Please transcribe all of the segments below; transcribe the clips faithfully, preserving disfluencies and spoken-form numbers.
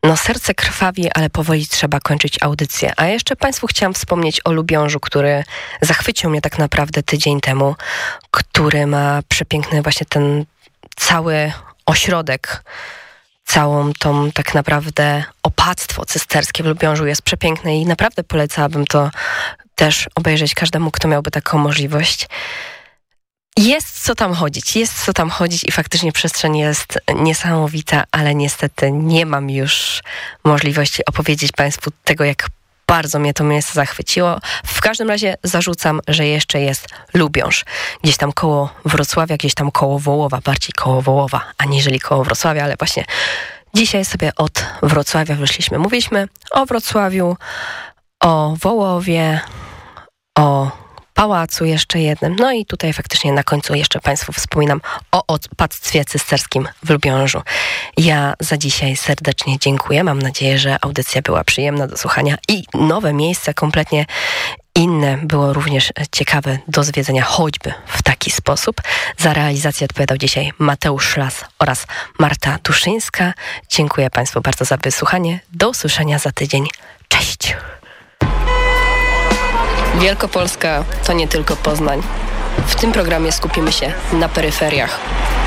No serce krwawi, ale powoli trzeba kończyć audycję. A jeszcze Państwu chciałam wspomnieć o Lubiążu, który zachwycił mnie tak naprawdę tydzień temu, który ma przepiękny właśnie ten cały ośrodek, całą tą tak naprawdę opactwo cysterskie w Lubiążu jest przepiękne i naprawdę polecałabym to też obejrzeć każdemu, kto miałby taką możliwość. Jest co tam chodzić, jest co tam chodzić i faktycznie przestrzeń jest niesamowita, ale niestety nie mam już możliwości opowiedzieć Państwu tego, jak bardzo mnie to miejsce zachwyciło. W każdym razie zarzucam, że jeszcze jest Lubiąż. Gdzieś tam koło Wrocławia, gdzieś tam koło Wołowa, bardziej koło Wołowa, aniżeli koło Wrocławia, ale właśnie dzisiaj sobie od Wrocławia wyszliśmy. Mówiliśmy o Wrocławiu, o Wołowie, o pałacu jeszcze jednym. No i tutaj faktycznie na końcu jeszcze Państwu wspominam o opactwie cysterskim w Lubiążu. Ja za dzisiaj serdecznie dziękuję. Mam nadzieję, że audycja była przyjemna do słuchania i nowe miejsce, kompletnie inne, było również ciekawe do zwiedzenia choćby w taki sposób. Za realizację odpowiadał dzisiaj Mateusz Szlas oraz Marta Duszyńska. Dziękuję Państwu bardzo za wysłuchanie. Do usłyszenia za tydzień. Cześć! Wielkopolska to nie tylko Poznań. W tym programie skupimy się na peryferiach.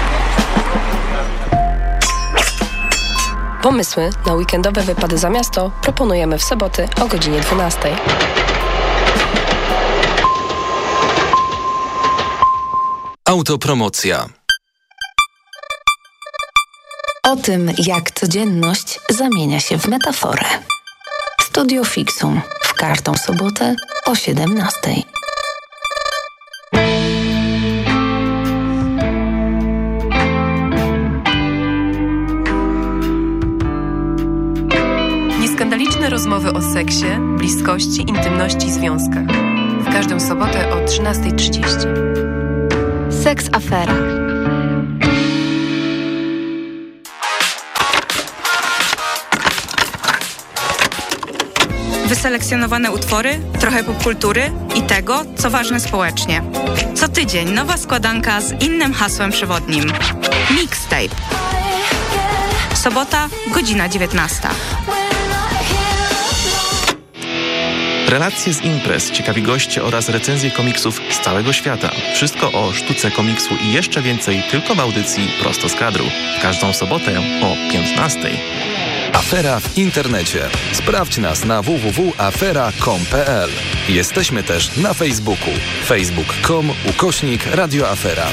Pomysły na weekendowe wypady za miasto proponujemy w soboty o godzinie dwunastej. Autopromocja. O tym, jak codzienność zamienia się w metaforę. Studio Fixum w każdą sobotę o siedemnastej. Nieskandaliczne rozmowy o seksie, bliskości, intymności i związkach. W każdą sobotę o trzynasta trzydzieści. Seks Afera. Wyselekcjonowane utwory, trochę popkultury i tego, co ważne społecznie. Co tydzień nowa składanka z innym hasłem przewodnim. Mixtape. Sobota, godzina dziewiętnasta. Relacje z imprez, ciekawi goście oraz recenzje komiksów z całego świata. Wszystko o sztuce komiksu i jeszcze więcej tylko w audycji Prosto z kadru. Każdą sobotę o piętnastej. Afera w internecie. Sprawdź nas na w w w kropka afera kropka com kropka p l. Jesteśmy też na Facebooku. facebook kropka com ukośnik Radio Afera.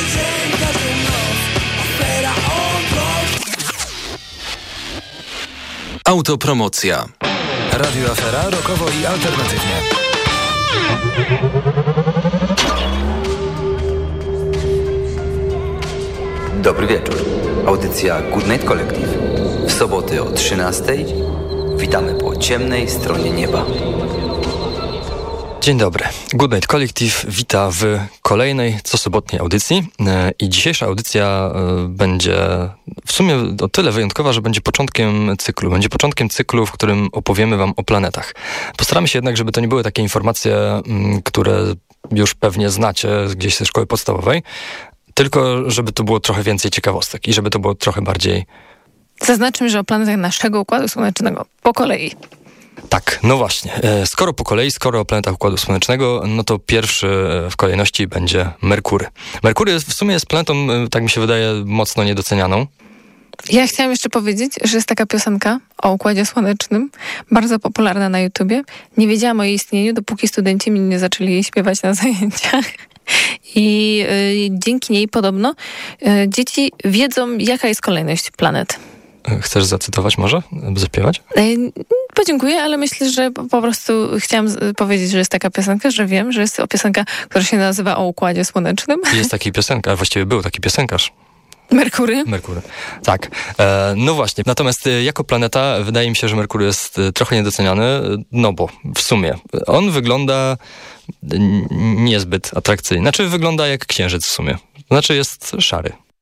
Autopromocja. Radio Afera rokowo i alternatywnie. Dobry wieczór. Audycja Good Night Collective. W soboty o trzynastej witamy po ciemnej stronie nieba. Dzień dobry. Good Night Collective wita w kolejnej cosobotniej audycji i dzisiejsza audycja będzie w sumie o tyle wyjątkowa, że będzie początkiem cyklu. Będzie początkiem cyklu, w którym opowiemy wam o planetach. Postaramy się jednak, żeby to nie były takie informacje, które już pewnie znacie gdzieś ze szkoły podstawowej, tylko żeby to było trochę więcej ciekawostek i żeby to było trochę bardziej... Zaznaczmy, że o planetach naszego Układu Słonecznego po kolei. Tak, no właśnie. Skoro po kolei, skoro o planetach Układu Słonecznego, no to pierwszy w kolejności będzie Merkury. Merkury w sumie jest planetą, tak mi się wydaje, mocno niedocenianą. Ja chciałam jeszcze powiedzieć, że jest taka piosenka o Układzie Słonecznym, bardzo popularna na YouTubie. Nie wiedziałam o jej istnieniu, dopóki studenci mi nie zaczęli jej śpiewać na zajęciach. I y, dzięki niej podobno y, dzieci wiedzą, jaka jest kolejność planet. Chcesz zacytować może? Zaśpiewać? Y, podziękuję, ale myślę, że po, po prostu chciałam z, powiedzieć, że jest taka piosenka, że wiem, że jest to piosenka, która się nazywa o Układzie Słonecznym. Jest taki piosenkarz, właściwie był taki piosenkarz. Merkury? Merkury, tak. E, no właśnie, natomiast jako planeta wydaje mi się, że Merkury jest trochę niedoceniany, no bo w sumie on wygląda niezbyt atrakcyjnie. Znaczy wygląda jak księżyc w sumie. Znaczy jest szary.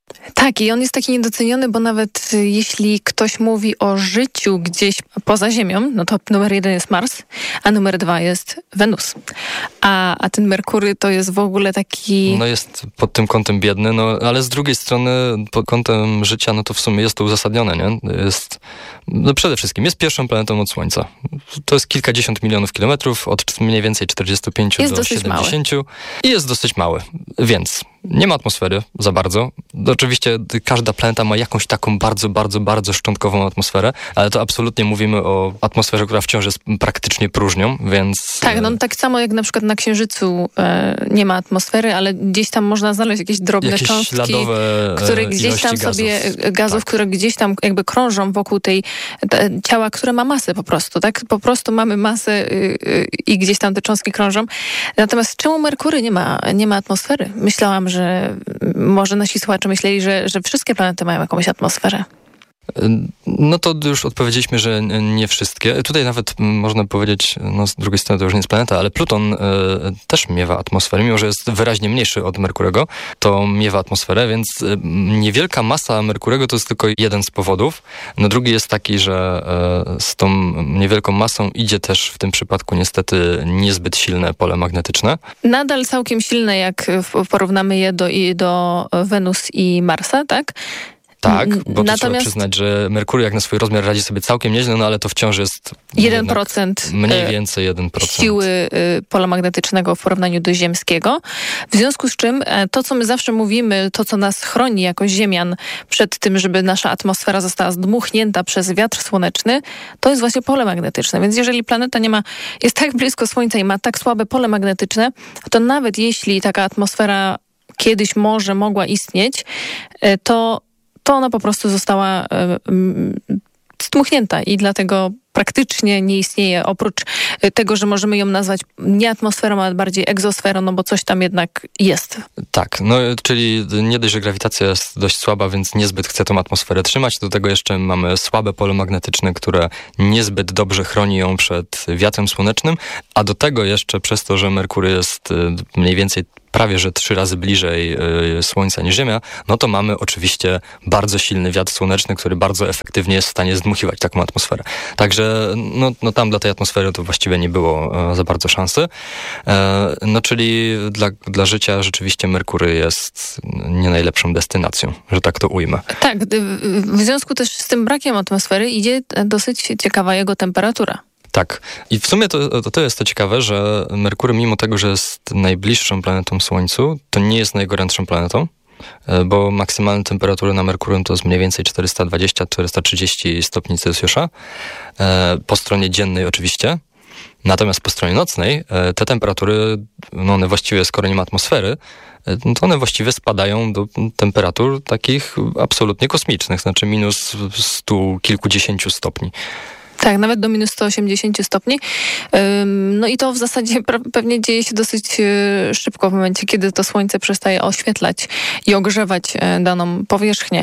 Tak, i on jest taki niedoceniony, bo nawet jeśli ktoś mówi o życiu gdzieś poza Ziemią, no to numer jeden jest Mars, a numer dwa jest Wenus. A, a ten Merkury to jest w ogóle taki... No jest pod tym kątem biedny, no ale z drugiej strony pod kątem życia, no to w sumie jest to uzasadnione, nie? Jest, no przede wszystkim jest pierwszą planetą od Słońca. To jest kilkadziesiąt milionów kilometrów, od mniej więcej czterdziestu pięciu jest do siedemdziesięciu mały. I jest dosyć mały, więc nie ma atmosfery za bardzo. Oczywiście każda planeta ma jakąś taką bardzo, bardzo, bardzo szczątkową atmosferę, ale to absolutnie mówimy o atmosferze, która wciąż jest praktycznie próżnią, więc... Tak, no tak samo jak na przykład na Księżycu e, nie ma atmosfery, ale gdzieś tam można znaleźć jakieś drobne jakieś cząstki, śladowe, które gdzieś tam gazów. sobie, gazów, tak. które gdzieś tam jakby krążą wokół tej te, ciała, które ma masę po prostu, tak? Po prostu mamy masę y, y, i gdzieś tam te cząstki krążą. Natomiast czemu Merkury nie ma, nie ma atmosfery? Myślałam, że może nasi słuchacze myśleli, że, że wszystkie planety mają jakąś atmosferę. No to już odpowiedzieliśmy, że nie wszystkie. Tutaj nawet można powiedzieć, no z drugiej strony to już nie jest planeta, ale Pluton y, też miewa atmosferę, mimo że jest wyraźnie mniejszy od Merkurego, to miewa atmosferę, więc y, niewielka masa Merkurego to jest tylko jeden z powodów. No drugi jest taki, że y, z tą niewielką masą idzie też w tym przypadku niestety niezbyt silne pole magnetyczne. Nadal całkiem silne, jak porównamy je do, do Wenus i Marsa, tak? Tak, bo Natomiast... trzeba przyznać, że Merkury jak na swój rozmiar radzi sobie całkiem nieźle, no ale to wciąż jest jeden procent mniej więcej jeden procent siły pola magnetycznego w porównaniu do ziemskiego. W związku z czym to, co my zawsze mówimy, to, co nas chroni jako Ziemian przed tym, żeby nasza atmosfera została zdmuchnięta przez wiatr słoneczny, to jest właśnie pole magnetyczne. Więc jeżeli planeta nie ma, jest tak blisko Słońca i ma tak słabe pole magnetyczne, to nawet jeśli taka atmosfera kiedyś może mogła istnieć, to to ona po prostu została stmuchnięta i dlatego praktycznie nie istnieje, oprócz tego, że możemy ją nazwać nie atmosferą, ale bardziej egzosferą, no bo coś tam jednak jest. Tak, no czyli nie dość, że grawitacja jest dość słaba, więc niezbyt chce tą atmosferę trzymać, do tego jeszcze mamy słabe pole magnetyczne, które niezbyt dobrze chroni ją przed wiatrem słonecznym, a do tego jeszcze przez to, że Merkury jest mniej więcej prawie że trzy razy bliżej y, Słońca niż Ziemia, no to mamy oczywiście bardzo silny wiatr słoneczny, który bardzo efektywnie jest w stanie zdmuchiwać taką atmosferę. Także no, no tam dla tej atmosfery to właściwie nie było e, za bardzo szansy. E, no czyli dla, dla życia rzeczywiście Merkury jest nie najlepszą destynacją, że tak to ujmę. Tak, w związku też z tym brakiem atmosfery idzie dosyć ciekawa jego temperatura. Tak. I w sumie to, to, to jest to ciekawe, że Merkury, mimo tego, że jest najbliższą planetą Słońcu, to nie jest najgorętszą planetą, bo maksymalne temperatury na Merkurym to jest mniej więcej czterysta dwadzieścia do czterysta trzydzieści stopni Celsjusza. Po stronie dziennej oczywiście. Natomiast po stronie nocnej te temperatury, no one właściwie, skoro nie ma atmosfery, to one właściwie spadają do temperatur takich absolutnie kosmicznych, znaczy minus stu kilkudziesięciu stopni. Tak, nawet do minus stu osiemdziesięciu stopni. No i to w zasadzie pewnie dzieje się dosyć szybko w momencie, kiedy to słońce przestaje oświetlać i ogrzewać daną powierzchnię.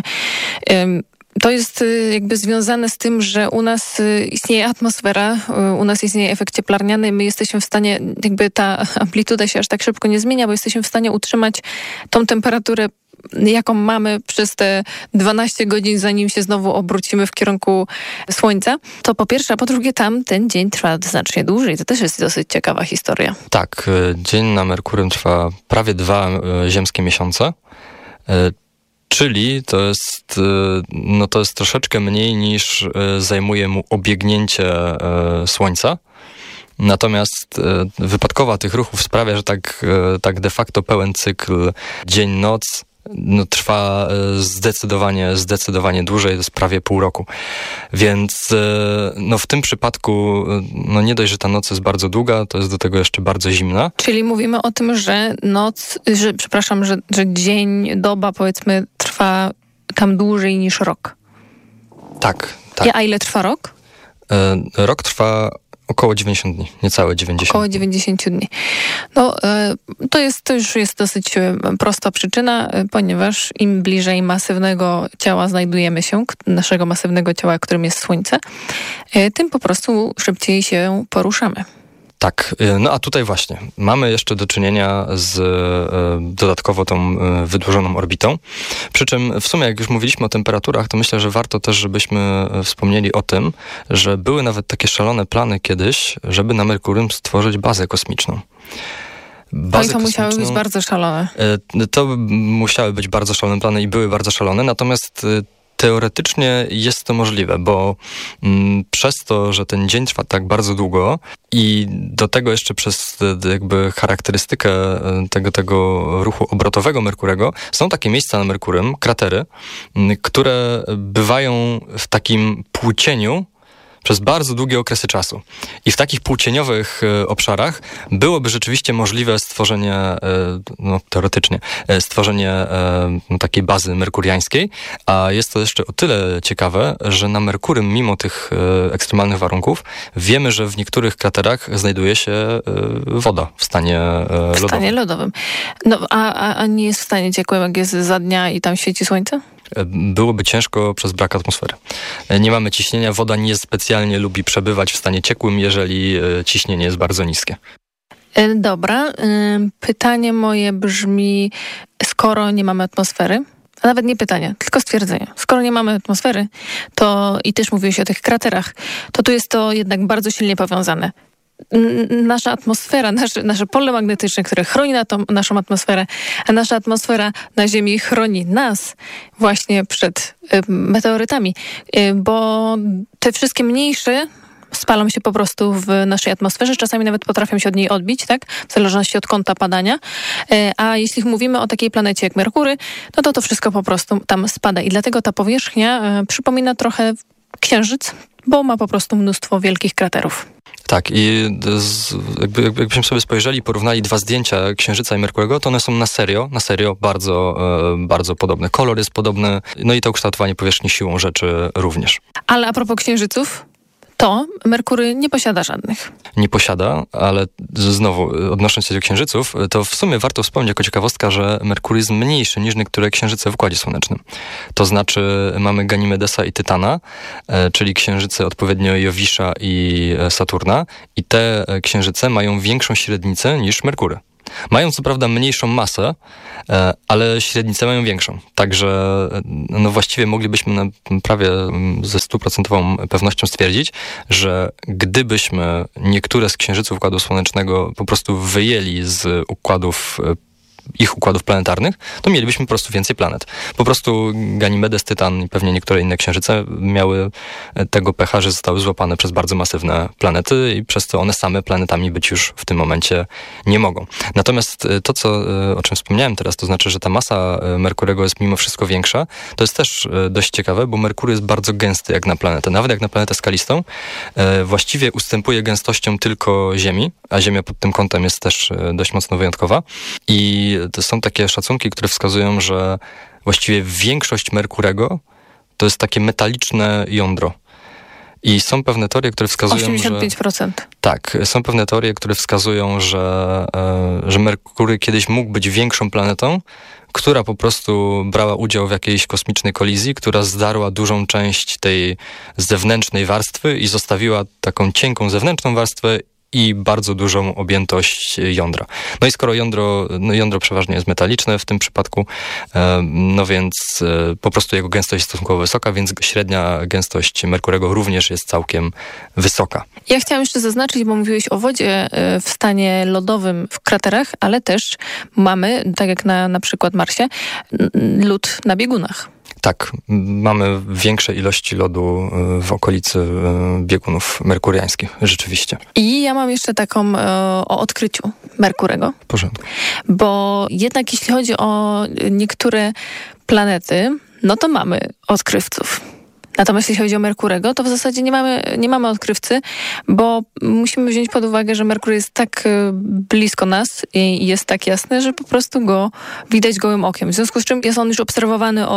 To jest jakby związane z tym, że u nas istnieje atmosfera, u nas istnieje efekt cieplarniany i my jesteśmy w stanie, jakby ta amplituda się aż tak szybko nie zmienia, bo jesteśmy w stanie utrzymać tą temperaturę, jaką mamy przez te dwanaście godzin, zanim się znowu obrócimy w kierunku Słońca. To po pierwsze, a po drugie tam ten dzień trwa znacznie dłużej. To też jest dosyć ciekawa historia. Tak, dzień na Merkurym trwa prawie dwa ziemskie miesiące. Czyli to jest, no to jest troszeczkę mniej niż zajmuje mu obiegnięcie Słońca. Natomiast wypadkowa tych ruchów sprawia, że tak, tak de facto pełen cykl dzień-noc no, trwa zdecydowanie, zdecydowanie dłużej, to jest prawie pół roku. Więc no, w tym przypadku no, nie dość, że ta noc jest bardzo długa, to jest do tego jeszcze bardzo zimna. Czyli mówimy o tym, że noc, że, przepraszam, że, że dzień, doba powiedzmy trwa tam dłużej niż rok. Tak, tak. A ile trwa rok? Rok trwa około dziewięćdziesiąt dni, niecałe dziewięćdziesiąt. Około dziewięćdziesiąt dni. No, to, jest, to już jest dosyć prosta przyczyna, ponieważ im bliżej masywnego ciała znajdujemy się, naszego masywnego ciała, którym jest Słońce, tym po prostu szybciej się poruszamy. Tak, no a tutaj właśnie mamy jeszcze do czynienia z e, dodatkowo tą e, wydłużoną orbitą. Przy czym w sumie, jak już mówiliśmy o temperaturach, to myślę, że warto też, żebyśmy wspomnieli o tym, że były nawet takie szalone plany kiedyś, żeby na Merkurym stworzyć bazę kosmiczną. Bazę to musiały być bardzo szalone. E, to musiały być bardzo szalone plany i były bardzo szalone, natomiast e, teoretycznie jest to możliwe, bo mm, przez to, że ten dzień trwa tak bardzo długo i do tego jeszcze przez jakby charakterystykę tego, tego ruchu obrotowego Merkurego, są takie miejsca na Merkurym, kratery, m, które bywają w takim półcieniu przez bardzo długie okresy czasu. I w takich półcieniowych e, obszarach byłoby rzeczywiście możliwe stworzenie, e, no teoretycznie, e, stworzenie e, no, takiej bazy merkuriańskiej, a jest to jeszcze o tyle ciekawe, że na Merkurym, mimo tych e, ekstremalnych warunków, wiemy, że w niektórych kraterach znajduje się e, woda w stanie e, lodowym. W stanie lodowym. No, a, a, a nie jest w stanie ciekłym, jak jest za dnia i tam świeci słońce? Byłoby ciężko przez brak atmosfery. Nie mamy ciśnienia, woda nie specjalnie lubi przebywać w stanie ciekłym, jeżeli ciśnienie jest bardzo niskie. Dobra. Pytanie moje brzmi, skoro nie mamy atmosfery, a nawet nie pytanie, tylko stwierdzenie. Skoro nie mamy atmosfery, to i też mówiłeś o tych kraterach, to tu jest to jednak bardzo silnie powiązane. Nasza atmosfera, nasze, nasze pole magnetyczne, które chroni na tą, naszą atmosferę, a nasza atmosfera na Ziemi chroni nas właśnie przed y, meteorytami, y, bo te wszystkie mniejsze spalą się po prostu w naszej atmosferze, czasami nawet potrafią się od niej odbić, tak? W zależności od kąta padania. Y, a jeśli mówimy o takiej planecie jak Merkury, no to to wszystko po prostu tam spada i dlatego ta powierzchnia y, przypomina trochę Księżyc, bo ma po prostu mnóstwo wielkich kraterów. Tak, i z, jakby, jakbyśmy sobie spojrzeli, porównali dwa zdjęcia Księżyca i Merkurego, to one są na serio, na serio bardzo, e, bardzo podobne. Kolor jest podobny, no i to ukształtowanie powierzchni siłą rzeczy również. Ale a propos księżyców, to Merkury nie posiada żadnych. Nie posiada, ale znowu odnosząc się do księżyców, to w sumie warto wspomnieć jako ciekawostka, że Merkury jest mniejszy niż niektóre księżyce w Układzie Słonecznym. To znaczy mamy Ganimedesa i Tytana, czyli księżyce odpowiednio Jowisza i Saturna i te księżyce mają większą średnicę niż Merkury. Mają co prawda mniejszą masę, ale średnicę mają większą. Także no właściwie moglibyśmy na prawie ze stuprocentową pewnością stwierdzić, że gdybyśmy niektóre z księżyców Układu Słonecznego po prostu wyjęli z układów ich układów planetarnych, to mielibyśmy po prostu więcej planet. Po prostu Ganimedes, Tytan i pewnie niektóre inne księżyce miały tego pecha, że zostały złapane przez bardzo masywne planety i przez to one same planetami być już w tym momencie nie mogą. Natomiast to, co, o czym wspomniałem teraz, to znaczy, że ta masa Merkurego jest mimo wszystko większa, to jest też dość ciekawe, bo Merkury jest bardzo gęsty jak na planetę. Nawet jak na planetę skalistą, właściwie ustępuje gęstością tylko Ziemi, a Ziemia pod tym kątem jest też dość mocno wyjątkowa. I to są takie szacunki, które wskazują, że właściwie większość Merkurego to jest takie metaliczne jądro. I są pewne teorie, które wskazują, osiemdziesiąt pięć procent. że... Tak, są pewne teorie, które wskazują, że, e, że Merkury kiedyś mógł być większą planetą, która po prostu brała udział w jakiejś kosmicznej kolizji, która zdarła dużą część tej zewnętrznej warstwy i zostawiła taką cienką zewnętrzną warstwę i bardzo dużą objętość jądra. No i skoro jądro, no jądro przeważnie jest metaliczne w tym przypadku, no więc po prostu jego gęstość jest stosunkowo wysoka, więc średnia gęstość Merkurego również jest całkiem wysoka. Ja chciałam jeszcze zaznaczyć, bo mówiłeś o wodzie w stanie lodowym w kraterach, ale też mamy, tak jak na, na przykład Marsie, lód na biegunach. Tak, mamy większe ilości lodu w okolicy biegunów merkuriańskich, rzeczywiście. I ja mam jeszcze taką e, o odkryciu Merkurego. W porządku. Bo jednak jeśli chodzi o niektóre planety, no to mamy odkrywców. Natomiast jeśli chodzi o Merkurego, to w zasadzie nie mamy, nie mamy odkrywcy, bo musimy wziąć pod uwagę, że Merkur jest tak blisko nas i jest tak jasny, że po prostu go widać gołym okiem. W związku z czym jest on już obserwowany od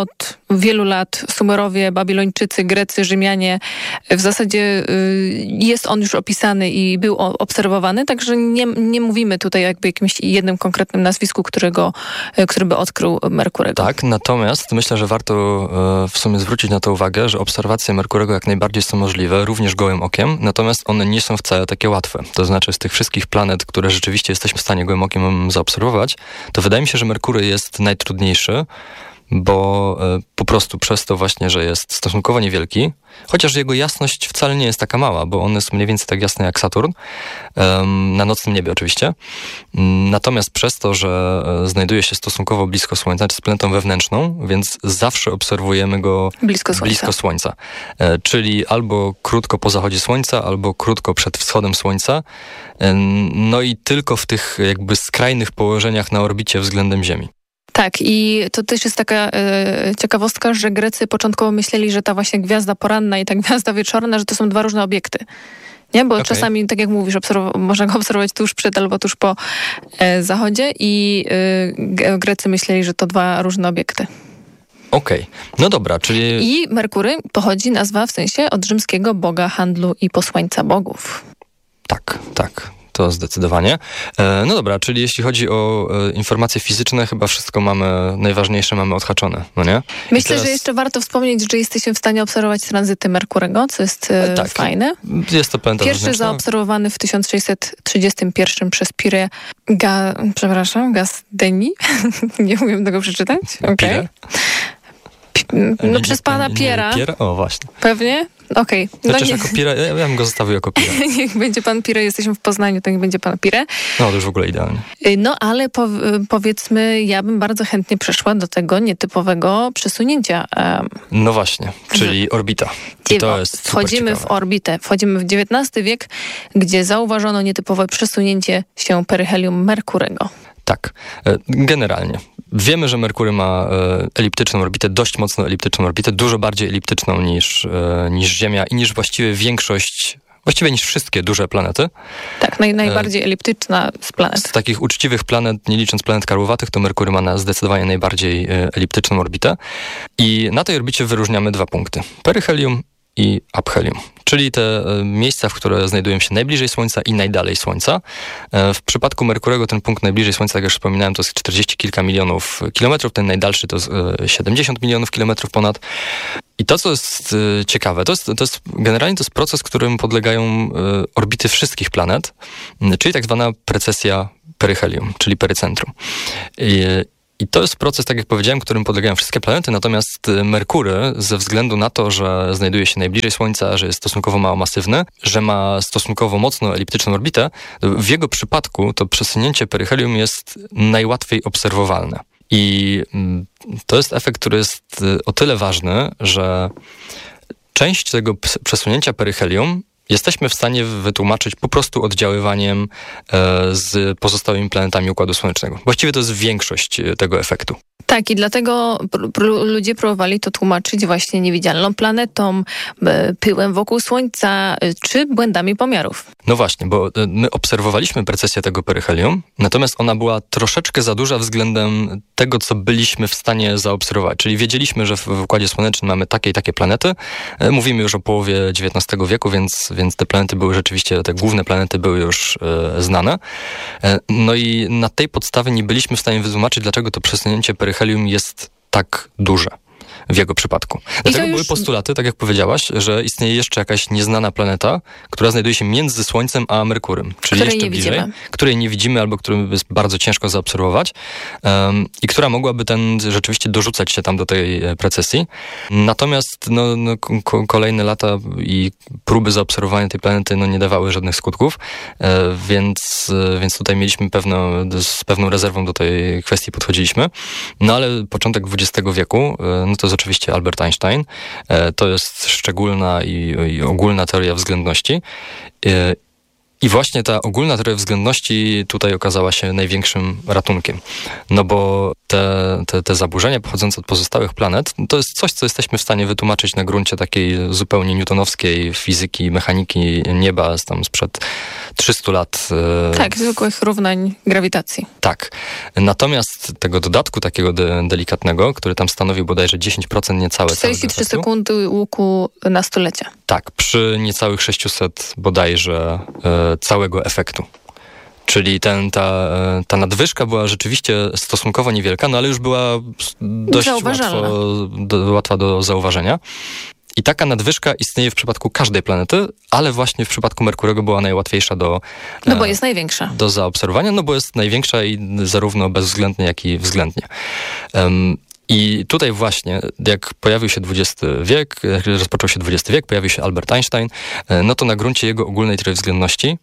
wielu lat Sumerowie, Babilończycy, Grecy, Rzymianie. W zasadzie jest on już opisany i był obserwowany, także nie, nie mówimy tutaj jakby jakimś jednym konkretnym nazwisku, którego, który by odkrył Merkurego. Tak, natomiast myślę, że warto w sumie zwrócić na to uwagę, że obserwacje Merkurego jak najbardziej są możliwe, również gołym okiem, natomiast one nie są wcale takie łatwe. To znaczy z tych wszystkich planet, które rzeczywiście jesteśmy w stanie gołym okiem zaobserwować, to wydaje mi się, że Merkury jest najtrudniejszy, bo po prostu przez to właśnie, że jest stosunkowo niewielki, chociaż jego jasność wcale nie jest taka mała, bo on jest mniej więcej tak jasny jak Saturn, na nocnym niebie oczywiście. Natomiast przez to, że znajduje się stosunkowo blisko Słońca, jest planetą wewnętrzną, więc zawsze obserwujemy go blisko Słońca. blisko Słońca. Czyli albo krótko po zachodzie Słońca, albo krótko przed wschodem Słońca. No i tylko w tych jakby skrajnych położeniach na orbicie względem Ziemi. Tak, i to też jest taka e, ciekawostka, że Grecy początkowo myśleli, że ta właśnie gwiazda poranna i ta gwiazda wieczorna, że to są dwa różne obiekty. Nie? Bo okay. czasami, tak jak mówisz, obserw- można go obserwować tuż przed albo tuż po e, zachodzie i e, Grecy myśleli, że to dwa różne obiekty. Okej, okay. No dobra, czyli... I Merkury pochodzi nazwa w sensie od rzymskiego boga handlu i posłańca bogów. Tak, tak. To zdecydowanie. No dobra, czyli jeśli chodzi o informacje fizyczne, chyba wszystko mamy, najważniejsze mamy odhaczone, no nie? Myślę, teraz... że jeszcze warto wspomnieć, że jesteśmy w stanie obserwować tranzyty Merkurego, co jest tak, fajne. Jest to planeta Pierwszy wewnętrzna. Zaobserwowany w tysiąc sześćset trzydziestym pierwszym przez Pirę Ga... przepraszam, Gasdeni. Nie umiem tego przeczytać. Okay. No nie, przez pana Piera. Piera? O, właśnie. Pewnie? Okej. Okay. Chociaż no jako Pirę, ja, ja bym go zostawił jako Pirę. Niech będzie pan Pirę, jesteśmy w Poznaniu, to niech będzie pan Pirę. No, to już w ogóle idealnie. No, ale po, powiedzmy, ja bym bardzo chętnie przeszła do tego nietypowego przesunięcia. Um, no właśnie, czyli orbita. I to jest Wchodzimy ciekawe. w orbitę, wchodzimy w dziewiętnasty wiek, gdzie zauważono nietypowe przesunięcie się peryhelium Merkurego. Tak, generalnie. Wiemy, że Merkury ma eliptyczną orbitę, dość mocno eliptyczną orbitę, dużo bardziej eliptyczną niż, niż Ziemia i niż właściwie większość, właściwie niż wszystkie duże planety. Tak, naj, najbardziej eliptyczna z planet. Z takich uczciwych planet, nie licząc planet karłowatych, to Merkury ma na zdecydowanie najbardziej eliptyczną orbitę. I na tej orbicie wyróżniamy dwa punkty. Peryhelium i aphelium, czyli te miejsca, w które znajdują się najbliżej Słońca i najdalej Słońca. W przypadku Merkurego ten punkt najbliżej Słońca, jak już wspominałem, to jest czterdzieści kilka milionów kilometrów, ten najdalszy to jest siedemdziesiąt milionów kilometrów ponad. I to, co jest ciekawe, to jest, to jest generalnie to jest proces, którym podlegają orbity wszystkich planet, czyli tak zwana precesja peryhelium, czyli perycentrum. I I to jest proces, tak jak powiedziałem, którym podlegają wszystkie planety, natomiast Merkury, ze względu na to, że znajduje się najbliżej Słońca, że jest stosunkowo mało masywny, że ma stosunkowo mocno eliptyczną orbitę, w jego przypadku to przesunięcie peryhelium jest najłatwiej obserwowalne. I to jest efekt, który jest o tyle ważny, że część tego przesunięcia peryhelium jesteśmy w stanie wytłumaczyć po prostu oddziaływaniem e, z pozostałymi planetami Układu Słonecznego. Właściwie to jest większość tego efektu. Tak, i dlatego pr- ludzie próbowali to tłumaczyć właśnie niewidzialną planetą, pyłem wokół Słońca, czy błędami pomiarów. No właśnie, bo my obserwowaliśmy precesję tego peryhelium, natomiast ona była troszeczkę za duża względem tego, co byliśmy w stanie zaobserwować. Czyli wiedzieliśmy, że w Układzie Słonecznym mamy takie i takie planety. Mówimy już o połowie dziewiętnastego wieku, więc, więc te planety były rzeczywiście, te główne planety były już e, znane. E, no i na tej podstawie nie byliśmy w stanie wytłumaczyć, dlaczego to przesunięcie peryhelium jest tak duże w jego przypadku. Dlatego już... były postulaty, tak jak powiedziałaś, że istnieje jeszcze jakaś nieznana planeta, która znajduje się między Słońcem a Merkurym, czyli której jeszcze nie bliżej, widzimy. której nie widzimy albo którą jest bardzo ciężko zaobserwować um, i która mogłaby ten rzeczywiście dorzucać się tam do tej precesji. Natomiast no, no, k- kolejne lata i próby zaobserwowania tej planety no, nie dawały żadnych skutków, e, więc, e, więc tutaj mieliśmy pewno, z pewną rezerwą do tej kwestii podchodziliśmy. No ale początek dwudziestego wieku, e, no to jest oczywiście Albert Einstein. To jest szczególna i, i ogólna teoria względności. I właśnie ta ogólna teoria względności tutaj okazała się największym ratunkiem. No bo te, te, te zaburzenia pochodzące od pozostałych planet, to jest coś, co jesteśmy w stanie wytłumaczyć na gruncie takiej zupełnie newtonowskiej fizyki, mechaniki nieba z tam sprzed trzystu lat. Tak, zwykłych równań grawitacji. Tak. Natomiast tego dodatku takiego de, delikatnego, który tam stanowił bodajże dziesięć procent niecałe czterdzieści trzy sekundy łuku na stulecie. Tak, przy niecałych sześciuset bodajże e, całego efektu. Czyli ten, ta, ta nadwyżka była rzeczywiście stosunkowo niewielka, no ale już była dość łatwo, do, łatwa do zauważenia. I taka nadwyżka istnieje w przypadku każdej planety, ale właśnie w przypadku Merkurego była najłatwiejsza do... No bo jest największa. Do zaobserwowania, no bo jest największa i zarówno bezwzględnie, jak i względnie. Um, I tutaj właśnie, jak pojawił się dwudziesty wiek, jak rozpoczął się dwudziesty wiek, pojawił się Albert Einstein, no to na gruncie jego ogólnej teorii względności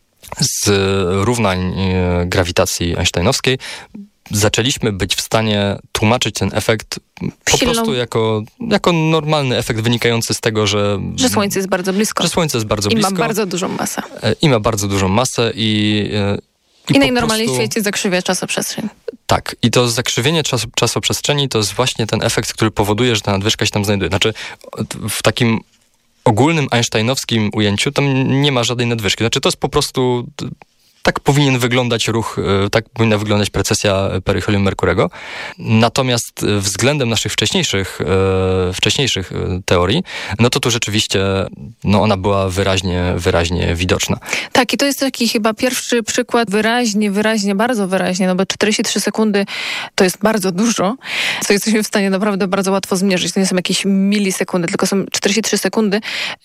z równań grawitacji einsteinowskiej zaczęliśmy być w stanie tłumaczyć ten efekt po Silną. prostu jako, jako normalny efekt wynikający z tego, że... Że Słońce jest bardzo blisko. Że Słońce jest bardzo I blisko. I ma bardzo dużą masę. I ma bardzo dużą masę i... I, I najnormalniej prostu... w świecie zakrzywia czasoprzestrzeń. Tak. I to zakrzywienie czas, czasoprzestrzeni to jest właśnie ten efekt, który powoduje, że ta nadwyżka się tam znajduje. Znaczy w takim ogólnym einsteinowskim ujęciu tam nie ma żadnej nadwyżki. Znaczy to jest po prostu... Tak powinien wyglądać ruch, tak powinna wyglądać precesja peryhelium Merkurego. Natomiast względem naszych wcześniejszych, e, wcześniejszych teorii, no to tu rzeczywiście no ona była wyraźnie, wyraźnie widoczna. Tak, i to jest taki chyba pierwszy przykład wyraźnie, wyraźnie, bardzo wyraźnie, no bo czterdzieści trzy sekundy to jest bardzo dużo, co jesteśmy w stanie naprawdę bardzo łatwo zmierzyć. To nie są jakieś milisekundy, tylko są czterdzieści trzy sekundy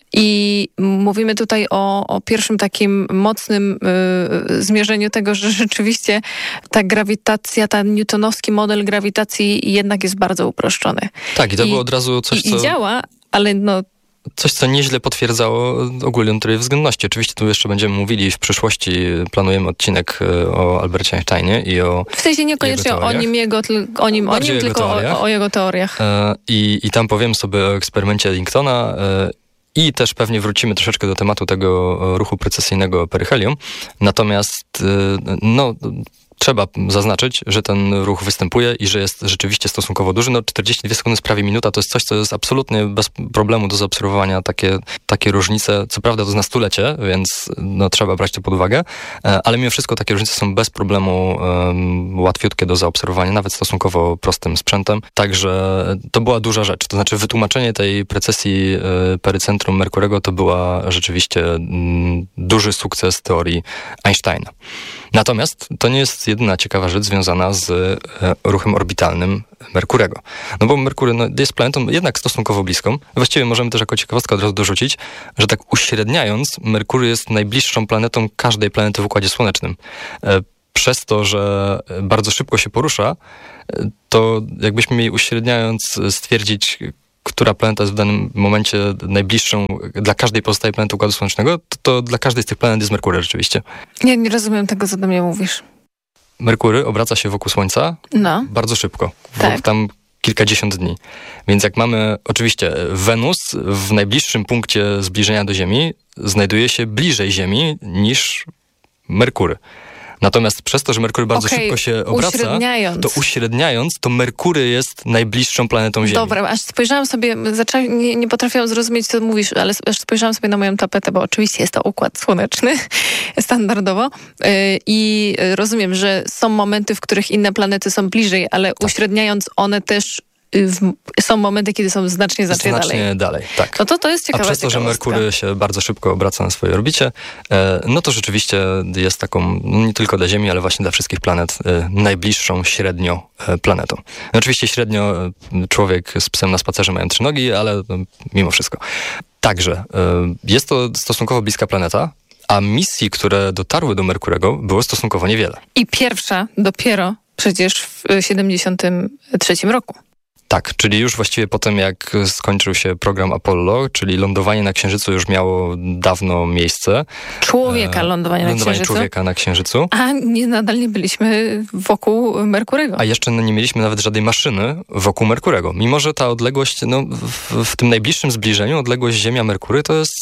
i mówimy tutaj o, o pierwszym takim mocnym yy, zmierzeniu tego, że rzeczywiście ta grawitacja, ten newtonowski model grawitacji jednak jest bardzo uproszczony. Tak, i to I, było od razu coś, i, co... I działa, ale no... Coś, co nieźle potwierdzało ogólną teorię względności. Oczywiście tu jeszcze będziemy mówili w przyszłości, planujemy odcinek o Albercie Einsteinie i o W sensie niekoniecznie o nim, jego, o nim, o nim tylko o, o jego teoriach. E, i, I tam powiem sobie o eksperymencie Eddingtona, e, i też pewnie wrócimy troszeczkę do tematu tego ruchu precesyjnego peryhelium. Natomiast no, trzeba zaznaczyć, że ten ruch występuje i że jest rzeczywiście stosunkowo duży. No czterdzieści dwie sekundy, prawie minuta, to jest coś, co jest absolutnie bez problemu do zaobserwowania. Takie, takie różnice, co prawda to jest na stulecie, więc no, trzeba brać to pod uwagę, ale mimo wszystko takie różnice są bez problemu um, łatwiutkie do zaobserwowania, nawet stosunkowo prostym sprzętem. Także to była duża rzecz. To znaczy wytłumaczenie tej precesji y, perycentrum Merkurego to była rzeczywiście y, duży sukces teorii Einsteina. Natomiast to nie jest jedyna ciekawa rzecz związana z e, ruchem orbitalnym Merkurego. No bo Merkury no, jest planetą jednak stosunkowo bliską. Właściwie możemy też jako ciekawostkę od razu dorzucić, że tak uśredniając, Merkury jest najbliższą planetą każdej planety w Układzie Słonecznym. E, przez to, że bardzo szybko się porusza, e, to jakbyśmy mieli uśredniając stwierdzić, która planeta jest w danym momencie najbliższą dla każdej pozostałej planety Układu Słonecznego, to, to dla każdej z tych planet jest Merkury rzeczywiście. Ja nie rozumiem tego, co do mnie mówisz. Merkury obraca się wokół Słońca no. bardzo szybko. Tak. Tam kilkadziesiąt dni. Więc jak mamy, oczywiście, Wenus w najbliższym punkcie zbliżenia do Ziemi znajduje się bliżej Ziemi niż Merkury. Natomiast przez to, że Merkury bardzo okay, szybko się obraca, uśredniając. to uśredniając, to Merkury jest najbliższą planetą Ziemi. Dobra, aż spojrzałam sobie, zaczęłam, nie, nie potrafiłam zrozumieć, co mówisz, ale aż spojrzałam sobie na moją tapetę, bo oczywiście jest to układ słoneczny, standardowo. Yy, I rozumiem, że są momenty, w których inne planety są bliżej, ale tak. uśredniając one też W, są momenty, kiedy są znacznie, znacznie, znacznie dalej. dalej tak. No to to jest ciekawa A przez to, że Merkury się bardzo szybko obraca na swojej orbicie, no to rzeczywiście jest taką, no nie tylko dla Ziemi, ale właśnie dla wszystkich planet najbliższą średnio planetą. No oczywiście średnio człowiek z psem na spacerze mają trzy nogi, ale no, mimo wszystko. Także jest to stosunkowo bliska planeta, a misji, które dotarły do Merkurego, było stosunkowo niewiele. I pierwsza dopiero przecież w siedemdziesiątym trzecim roku. Tak, czyli już właściwie po tym, jak skończył się program Apollo, czyli lądowanie na Księżycu już miało dawno miejsce. Człowieka lądowanie na lądowanie Księżycu. człowieka na Księżycu. A nie, nadal nie byliśmy wokół Merkurego. A jeszcze nie mieliśmy nawet żadnej maszyny wokół Merkurego. Mimo że ta odległość, no w, w tym najbliższym zbliżeniu, odległość Ziemia-Merkury to jest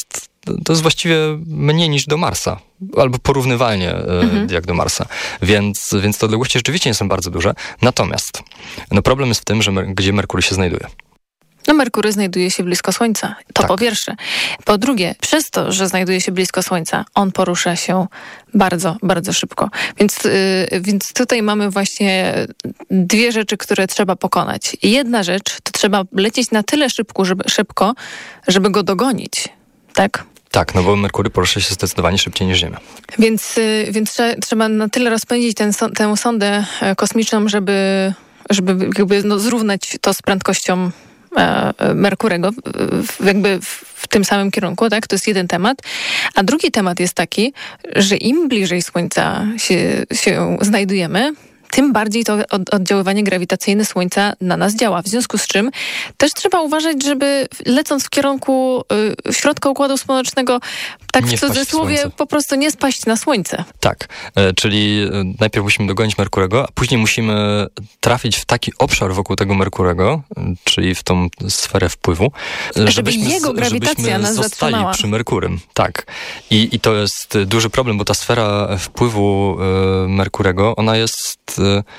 to jest właściwie mniej niż do Marsa, albo porównywalnie mhm. jak do Marsa, więc, więc te odległości rzeczywiście nie są bardzo duże. Natomiast no problem jest w tym, że gdzie Merkury się znajduje. No Merkury znajduje się blisko Słońca. To tak. Po pierwsze. Po drugie, przez to, że znajduje się blisko Słońca, on porusza się bardzo, bardzo szybko. Więc, yy, więc tutaj mamy właśnie dwie rzeczy, które trzeba pokonać. Jedna rzecz, to trzeba lecieć na tyle szybko, żeby, szybko, żeby go dogonić. Tak? Tak, no bo Merkury porusza się zdecydowanie szybciej niż Ziemia. Więc, yy, więc trze- trzeba na tyle rozpędzić ten, tę sondę kosmiczną, żeby, żeby jakby no, zrównać to z prędkością Merkurego jakby w tym samym kierunku, tak? To jest jeden temat. A drugi temat jest taki, że im bliżej Słońca się, się znajdujemy, tym bardziej to oddziaływanie grawitacyjne Słońca na nas działa. W związku z czym też trzeba uważać, żeby lecąc w kierunku y, środka Układu Słonecznego, tak w cudzysłowie, po prostu nie spaść na Słońce. Tak, e, czyli najpierw musimy dogonić Merkurego, a później musimy trafić w taki obszar wokół tego Merkurego, czyli w tą sferę wpływu, żeby jego grawitacja nas zostali zatrzymała. Przy Merkurym. Tak. I, I to jest duży problem, bo ta sfera wpływu y, Merkurego, ona jest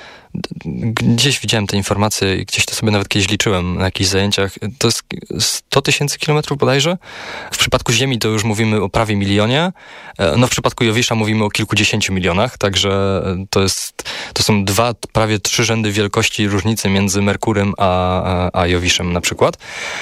gdzieś widziałem te informacje i gdzieś to sobie nawet kiedyś liczyłem na jakichś zajęciach. To jest sto tysięcy kilometrów bodajże. W przypadku Ziemi to już mówimy o prawie milionie. No w przypadku Jowisza mówimy o kilkudziesięciu milionach, także to jest, to są dwa, prawie trzy rzędy wielkości różnicy między Merkurem a, a, a Jowiszem na przykład.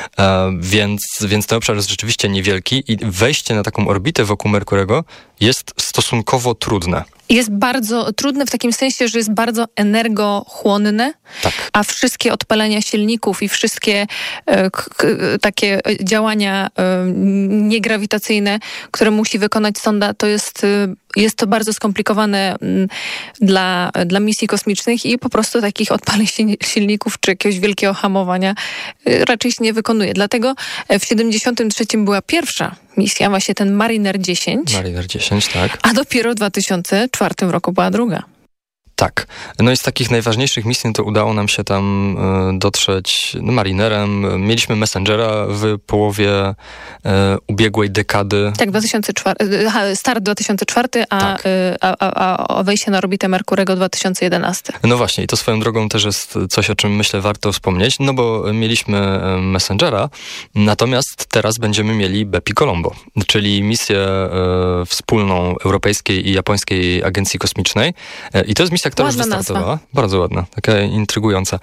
E, więc, więc ten obszar jest rzeczywiście niewielki i wejście na taką orbitę wokół Merkurego jest stosunkowo trudne. Jest bardzo trudne w takim sensie, że jest bardzo energochłonne, tak. A wszystkie odpalenia silników i wszystkie e, k, k, takie działania e, niegrawitacyjne, które musi wykonać sonda, to jest, e, jest to bardzo skomplikowane m, dla, dla misji kosmicznych i po prostu takich odpaleń silników czy jakiegoś wielkiego hamowania e, raczej się nie wykonuje. Dlatego w siedemdziesiątym trzecim była pierwsza misja, właśnie ten Mariner dziesięć. Mariner dziesięć, tak. A dopiero w dwa tysiące czwartym roku była druga. Tak. No i z takich najważniejszych misji no to udało nam się tam y, dotrzeć no, Marinerem. Mieliśmy Messengera w połowie y, ubiegłej dekady. Tak, dwa tysiące czwarty, start dwa tysiące czwarty, a, tak. y, a, a, a wejście na orbitę Merkurego dwa tysiące jedenasty. No właśnie i to swoją drogą też jest coś, o czym myślę warto wspomnieć, no bo mieliśmy Messengera, natomiast teraz będziemy mieli Bepi Colombo, czyli misję y, wspólną Europejskiej i Japońskiej Agencji Kosmicznej. Y, I to jest misja, która ładna już wystartowała. Nazwa. Bardzo ładna, taka intrygująca.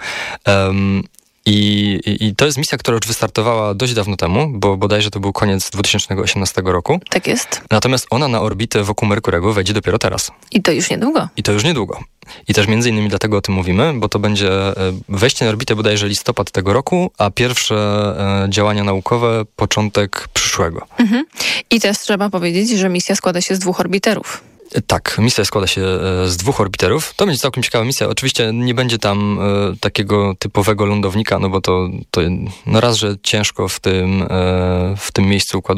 Um, i, I to jest misja, która już wystartowała dość dawno temu, bo bodajże to był koniec dwa tysiące osiemnastego roku. Tak jest. Natomiast ona na orbitę wokół Merkurego wejdzie dopiero teraz. I to już niedługo. I to już niedługo. I też między innymi dlatego o tym mówimy, bo to będzie wejście na orbitę bodajże listopad tego roku, a pierwsze e, działania naukowe początek przyszłego. Mhm. I też trzeba powiedzieć, że misja składa się z dwóch orbiterów. Tak, misja składa się z dwóch orbiterów. To będzie całkiem ciekawa misja. Oczywiście nie będzie tam e, takiego typowego lądownika, no bo to, to no raz, że ciężko w tym, e, w tym miejscu układu